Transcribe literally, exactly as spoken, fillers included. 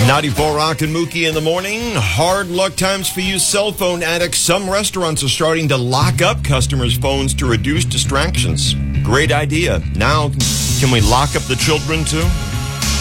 ninety-four Rock and Mookie in the morning. Hard luck times for you cell phone addicts. Some restaurants are starting to lock up customers' phones to reduce distractions. Great idea. Now, can we lock up the children too?